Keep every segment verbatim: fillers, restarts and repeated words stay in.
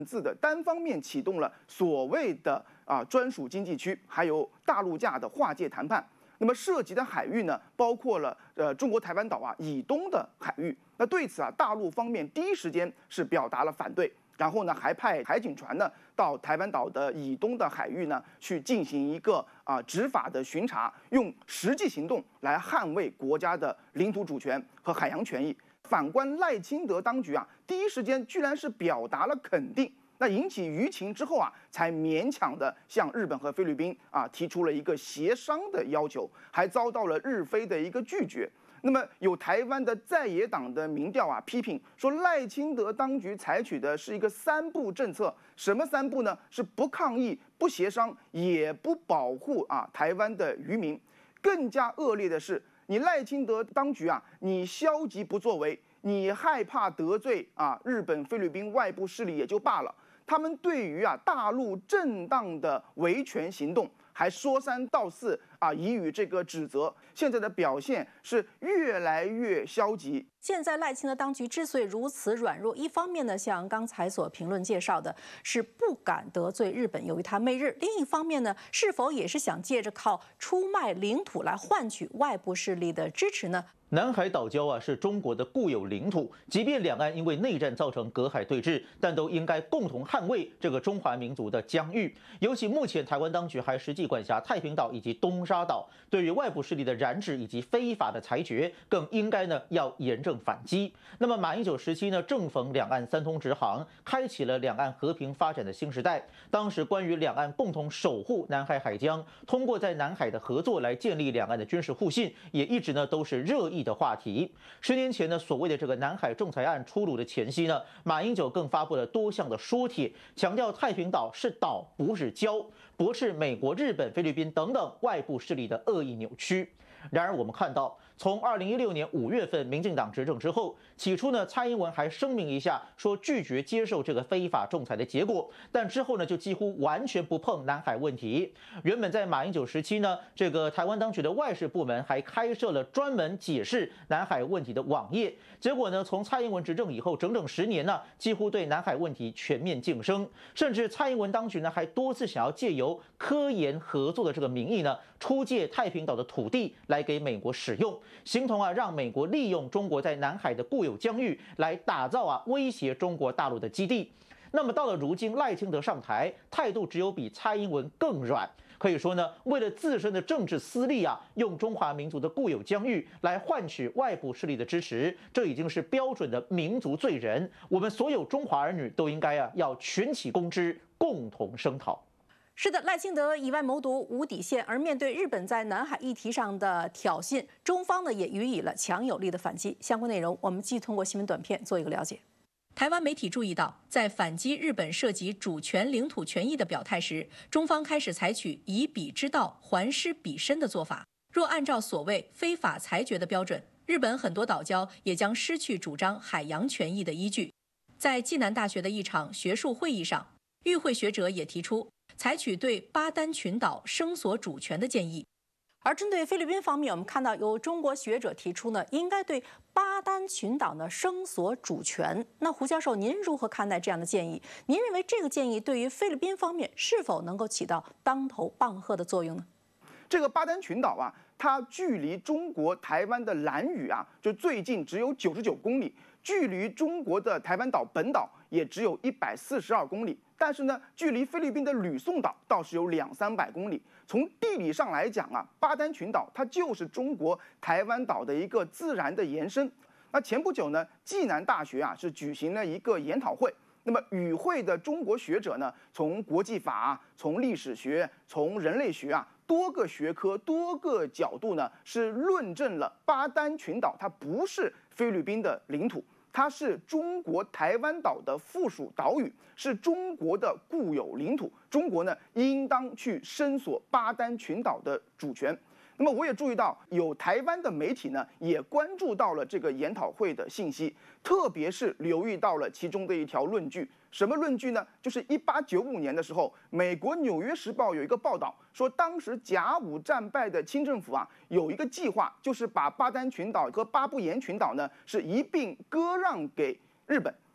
自的单方面启动了所谓的啊专属经济区，还有大陆架的划界谈判。那么涉及的海域呢，包括了呃中国台湾岛啊以东的海域。那对此啊，大陆方面第一时间是表达了反对，然后呢还派海警船呢到台湾岛的以东的海域呢去进行一个啊执法的巡查，用实际行动来捍卫国家的领土主权和海洋权益。反观赖清德当局啊，第一时间居然是表达了肯定。那引起舆情之后啊，才勉强的向日本和菲律宾啊提出了一个协商的要求，还遭到了日菲的一个拒绝。那么有台湾的在野党的民调啊批评说，赖清德当局采取的是一个三不政策，什么三不呢？是不抗议、不协商，也不保护啊台湾的渔民。更加恶劣的是，你赖清德当局啊，你消极不作为，你害怕得罪啊日本、菲律宾外部势力也就罢了。他们对于啊大陆正当的维权行动还说三道四啊，以予这个指责。现在的表现是越来越消极。 现在赖清德当局之所以如此软弱，一方面呢，像刚才所评论介绍的，是不敢得罪日本，由于他媚日；另一方面呢，是否也是想借着靠出卖领土来换取外部势力的支持呢？ 南海岛礁啊是中国的固有领土，即便两岸因为内战造成隔海对峙，但都应该共同捍卫这个中华民族的疆域。尤其目前台湾当局还实际管辖太平岛以及东沙岛，对于外部势力的染指以及非法的裁决，更应该呢要严正反击。那么马英九时期呢，正逢两岸三通直航，开启了两岸和平发展的新时代。当时关于两岸共同守护南海海疆，通过在南海的合作来建立两岸的军事互信，也一直呢都是热议的话题。十年前呢，所谓的这个南海仲裁案出炉的前夕呢，马英九更发布了多项的说帖，强调太平岛是岛不是礁，驳斥美国、日本、菲律宾等等外部势力的恶意扭曲。然而我们看到，从二零一六年五月份民进党执政之后，起初呢，蔡英文还声明一下说拒绝接受这个非法仲裁的结果，但之后呢，就几乎完全不碰南海问题。原本在马英九时期呢，这个台湾当局的外事部门还开设了专门解释南海问题的网页，结果呢，从蔡英文执政以后，整整十年呢，几乎对南海问题全面晋升，甚至蔡英文当局呢，还多次想要借由科研合作的这个名义呢，出借太平岛的土地来给美国使用。形同啊，让美国利用中国在南海的固有疆域来打造啊威胁中国大陆的基地。那么到了如今，赖清德上台，态度只有比蔡英文更软。可以说呢，为了自身的政治私利啊，用中华民族的固有疆域来换取外部势力的支持，这已经是标准的民族罪人。我们所有中华儿女都应该啊，要群起攻之，共同声讨。 是的，赖清德以外谋独无底线，而面对日本在南海议题上的挑衅，中方呢也予以了强有力的反击。相关内容，我们继续通过新闻短片做一个了解。台湾媒体注意到，在反击日本涉及主权领土权益的表态时，中方开始采取以彼之道还施彼身的做法。若按照所谓非法裁决的标准，日本很多岛礁也将失去主张海洋权益的依据。在暨南大学的一场学术会议上，与会学者也提出采取对巴丹群岛声索主权的建议。而针对菲律宾方面，我们看到有中国学者提出呢，应该对巴丹群岛呢声索主权。那胡教授，您如何看待这样的建议？您认为这个建议对于菲律宾方面是否能够起到当头棒喝的作用呢？ 这个巴丹群岛啊，它距离中国台湾的兰屿啊，就最近只有九十九公里，距离中国的台湾岛本岛也只有一百四十二公里。但是呢，距离菲律宾的吕宋岛倒是有两三百公里。从地理上来讲啊，巴丹群岛它就是中国台湾岛的一个自然的延伸。那前不久呢，暨南大学啊是举行了一个研讨会。那么与会的中国学者呢，从国际法、从历史学、从人类学啊，多个学科、多个角度呢，是论证了巴丹群岛它不是菲律宾的领土。它是中国台湾岛的附属岛屿，是中国的固有领土。中国呢，应当去申索巴丹群岛的主权。那么，我也注意到有台湾的媒体呢，也关注到了这个研讨会的信息，特别是留意到了其中的一条论据。什么论据呢？就是一八九五年的时候，美国《纽约时报》有一个报道说，当时甲午战败的清政府啊，有一个计划，就是把巴丹群岛和巴布岩群岛呢是一并割让给日本。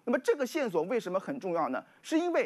那么这个线索为什么很重要呢？是因为